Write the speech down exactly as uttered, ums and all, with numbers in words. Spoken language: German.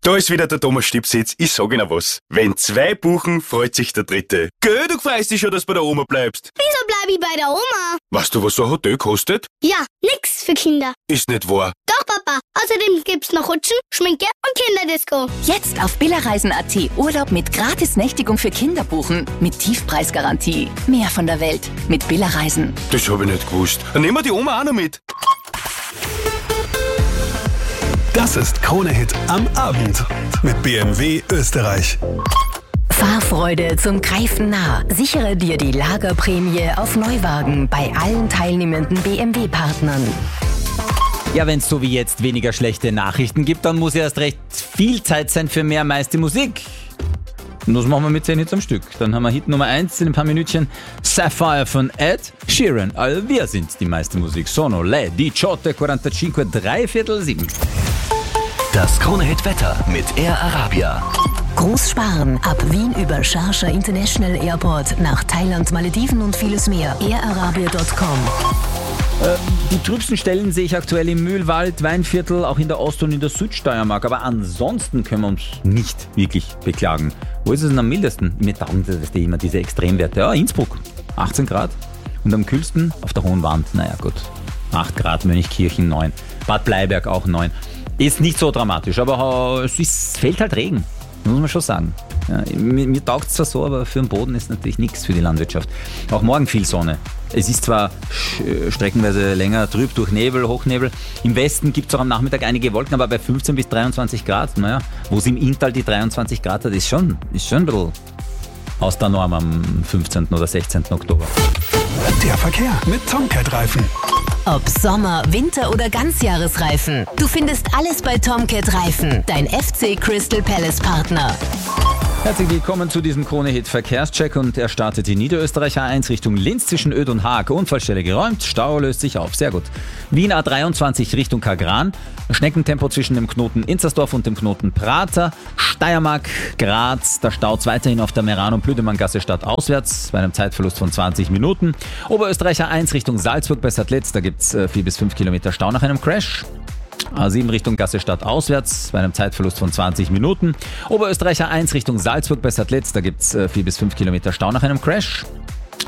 Da ist wieder der Thomas Stipsitz. Ich sag Ihnen was. Wenn zwei buchen, freut sich der dritte. Gell, du freust dich schon, dass du bei der Oma bleibst. Wieso bleib ich bei der Oma? Weißt du, was so ein Hotel kostet? Ja, nix für Kinder. Ist nicht wahr. Doch, Papa. Außerdem gibt's noch Rutschen, Schminke und Kinderdisco. Jetzt auf billerreisen punkt at Urlaub mit Gratis-Nächtigung für Kinder buchen. Mit Tiefpreisgarantie. Mehr von der Welt mit Billerreisen. Das hab ich nicht gewusst. Dann nehmen wir die Oma auch noch mit. Das ist Krone-Hit am Abend mit B M W Österreich. Fahrfreude zum Greifen nah. Sichere dir die Lagerprämie auf Neuwagen bei allen teilnehmenden B M W-Partnern. Ja, wenn es so wie jetzt weniger schlechte Nachrichten gibt, dann muss erst recht viel Zeit sein für mehr meiste Musik. Und das machen wir mit zehn Hits am Stück. Dann haben wir Hit Nummer eins in ein paar Minütchen. Sapphire von Ed Sheeran. Also wir sind die meiste Musik. Sono le diciotto e quarantacinque, drei Viertel sieben. Das Krone-Hit-Wetter mit Air Arabia. Großsparen ab Wien über Sharjah International Airport nach Thailand, Malediven und vieles mehr. air arabia punkt com. Die trübsten Stellen sehe ich aktuell im Mühlwald, Weinviertel, auch in der Ost- und in der Südsteiermark. Aber ansonsten können wir uns nicht wirklich beklagen. Wo ist es denn am mildesten? Mir taugen das immer diese Extremwerte. Ja, Innsbruck, achtzehn Grad. Und am kühlsten auf der Hohen Wand, naja gut, acht Grad, Mönchkirchen neun. Bad Bleiberg auch neun. Ist nicht so dramatisch, aber es ist, fällt halt Regen, muss man schon sagen. Ja, mir mir taugt es zwar so, aber für den Boden ist natürlich nichts für die Landwirtschaft. Auch morgen viel Sonne. Es ist zwar streckenweise länger trüb durch Nebel, Hochnebel. Im Westen gibt es auch am Nachmittag einige Wolken, aber bei fünfzehn bis dreiundzwanzig Grad, naja, wo es im Inntal die dreiundzwanzig Grad hat, ist schon, ist schon ein bisschen aus der Norm am fünfzehnten oder sechzehnten Oktober. Der Verkehr mit Tomcat-Reifen. Ob Sommer, Winter oder Ganzjahresreifen. Du findest alles bei Tomcat Reifen, dein F C Crystal Palace Partner. Herzlich willkommen zu diesem Krone-Hit-Verkehrscheck und er startet in Niederösterreich A eins Richtung Linz zwischen Öd und Haag. Unfallstelle geräumt, Stau löst sich auf, sehr gut. Wien A dreiundzwanzig Richtung Kagran, Schneckentempo zwischen dem Knoten Inzersdorf und dem Knoten Prater. Steiermark, Graz, da staut weiterhin auf der Meran- und Blüdemanngasse stadtauswärts bei einem Zeitverlust von zwanzig Minuten. Oberösterreich A eins Richtung Salzburg bei Sadletz, da gibt es vier bis fünf Kilometer Stau nach einem Crash. A sieben Richtung Gasse Stadt auswärts bei einem Zeitverlust von zwanzig Minuten. Oberösterreich A eins Richtung Salzburg bei Sadletz, da gibt es vier bis fünf Kilometer Stau nach einem Crash.